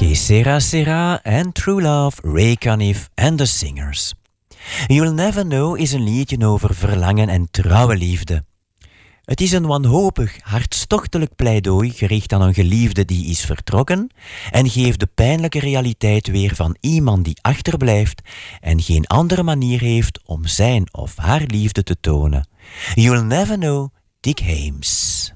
Que Sera Sera and True Love, Ray Conniff and The Singers. You'll Never Know is een liedje over verlangen en trouwe liefde. Het is een wanhopig, hartstochtelijk pleidooi gericht aan een geliefde die is vertrokken en geeft de pijnlijke realiteit weer van iemand die achterblijft en geen andere manier heeft om zijn of haar liefde te tonen. You'll Never Know, Dick Haymes.